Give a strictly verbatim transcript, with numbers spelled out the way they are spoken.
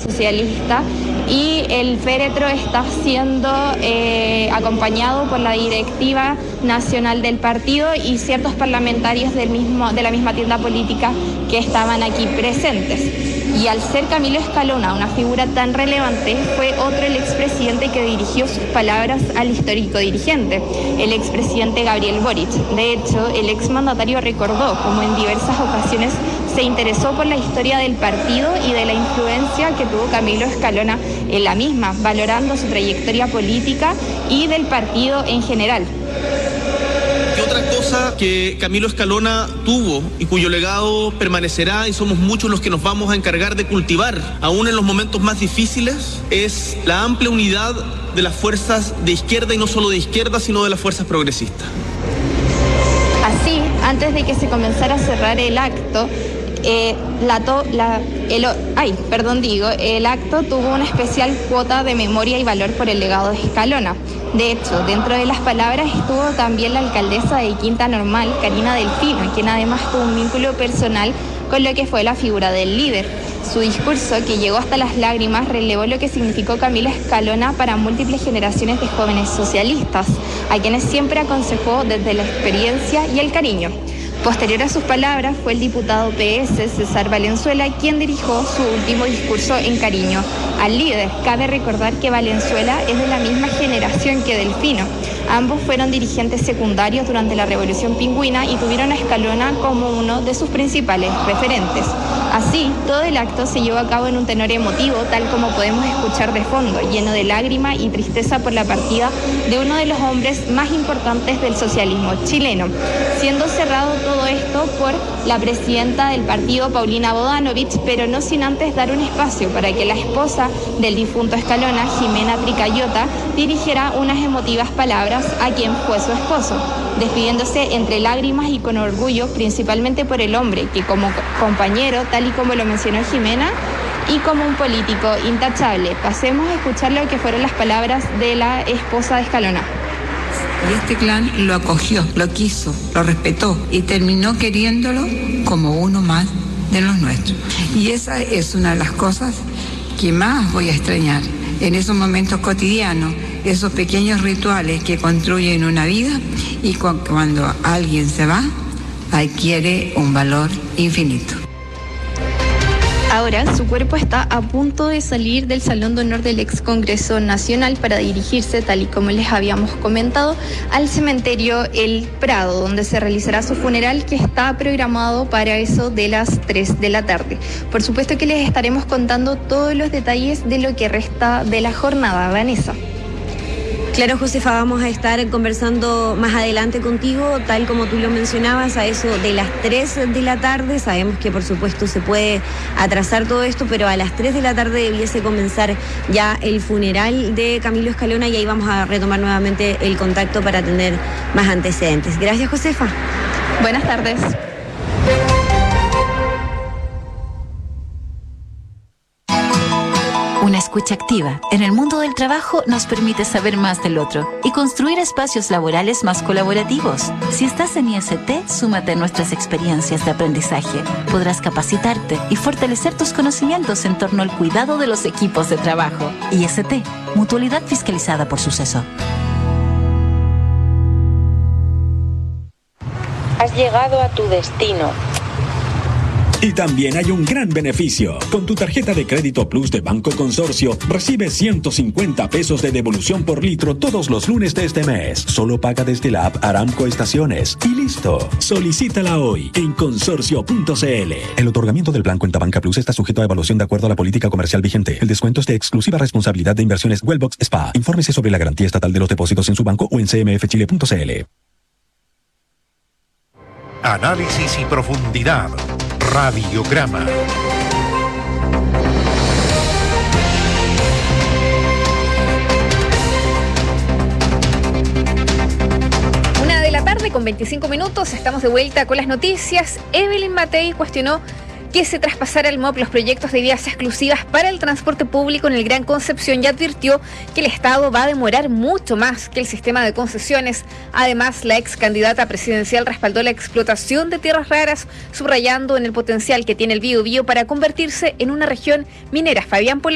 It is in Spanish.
socialista y el féretro está siendo eh, acompañado por la directiva nacional del partido y ciertos parlamentarios del mismo, de la misma tienda política que estaban aquí presentes. Y al ser Camilo Escalona una figura tan relevante, fue otro el expresidente que dirigió sus palabras al histórico dirigente, el expresidente Gabriel Boric. De hecho, el exmandatario recordó cómo en diversas ocasiones se interesó por la historia del partido y de la influencia que tuvo Camilo Escalona en la misma, valorando su trayectoria política y del partido en general. Y otra cosa que Camilo Escalona tuvo y cuyo legado permanecerá, y somos muchos los que nos vamos a encargar de cultivar, aún en los momentos más difíciles, es la amplia unidad de las fuerzas de izquierda, y no solo de izquierda, sino de las fuerzas progresistas. Así, antes de que se comenzara a cerrar el acto, Eh, la to, la, el, ay, perdón, digo, el acto tuvo una especial cuota de memoria y valor por el legado de Escalona. De hecho, dentro de las palabras estuvo también la alcaldesa de Quinta Normal, Karina Delfino, quien además tuvo un vínculo personal con lo que fue la figura del líder. Su discurso, que llegó hasta las lágrimas, relevó lo que significó Camilo Escalona para múltiples generaciones de jóvenes socialistas, a quienes siempre aconsejó desde la experiencia y el cariño. Posterior a sus palabras fue el diputado P S, César Valenzuela, quien dirigió su último discurso en cariño al líder. Cabe recordar que Valenzuela es de la misma generación que Delfino. Ambos fueron dirigentes secundarios durante la Revolución Pingüina y tuvieron a Escalona como uno de sus principales referentes. Así, todo el acto se llevó a cabo en un tenor emotivo, tal como podemos escuchar de fondo, lleno de lágrima y tristeza por la partida de uno de los hombres más importantes del socialismo chileno, siendo cerrado todo esto por la presidenta del partido, Paulina Bodanovich, pero no sin antes dar un espacio para que la esposa del difunto Escalona, Jimena Tricayota, dirigiera unas emotivas palabras a quien fue su esposo, despidiéndose entre lágrimas y con orgullo, principalmente por el hombre que como compañero, tal y como lo mencionó Jimena, y como un político intachable. Pasemos a escuchar lo que fueron las palabras de la esposa de Escalona. Y este clan lo acogió, lo quiso, lo respetó y terminó queriéndolo como uno más de los nuestros. Y esa es una de las cosas que más voy a extrañar en esos momentos cotidianos, esos pequeños rituales que construyen una vida, y cu- cuando alguien se va, adquiere un valor infinito. Ahora su cuerpo está a punto de salir del Salón de Honor del Ex Congreso Nacional para dirigirse, tal y como les habíamos comentado, al cementerio El Prado, donde se realizará su funeral, que está programado para eso de las tres de la tarde. Por supuesto que les estaremos contando todos los detalles de lo que resta de la jornada. Vanessa. Claro, Josefa, vamos a estar conversando más adelante contigo, tal como tú lo mencionabas, a eso de las tres de la tarde. Sabemos que por supuesto se puede atrasar todo esto, pero a las tres de la tarde debiese comenzar ya el funeral de Camilo Escalona, y ahí vamos a retomar nuevamente el contacto para tener más antecedentes. Gracias, Josefa. Buenas tardes. Una escucha activa en el mundo del trabajo nos permite saber más del otro y construir espacios laborales más colaborativos. Si estás en I S T, súmate a nuestras experiencias de aprendizaje. Podrás capacitarte y fortalecer tus conocimientos en torno al cuidado de los equipos de trabajo. I S T, mutualidad fiscalizada por Suceso. Has llegado a tu destino. Y también hay un gran beneficio. Con tu tarjeta de crédito Plus de Banco Consorcio, recibes ciento cincuenta pesos de devolución por litro todos los lunes de este mes. Solo paga desde la app Aramco Estaciones. Y listo. Solicítala hoy en consorcio punto c l. El otorgamiento del plan Cuenta Banca Plus está sujeto a evaluación de acuerdo a la política comercial vigente. El descuento es de exclusiva responsabilidad de Inversiones Wellbox Spa. Infórmese sobre la garantía estatal de los depósitos en su banco o en c m f chile punto c l. Análisis y profundidad. Radiograma. Una de la tarde con veinticinco minutos, estamos de vuelta con las noticias. Evelyn Matei cuestionó que se traspasara al M O P los proyectos de vías exclusivas para el transporte público en el Gran Concepción, y advirtió que el Estado va a demorar mucho más que el sistema de concesiones. Además, la ex candidata presidencial respaldó la explotación de tierras raras, subrayando en el potencial que tiene el Biobío para convertirse en una región minera. Fabián Pola.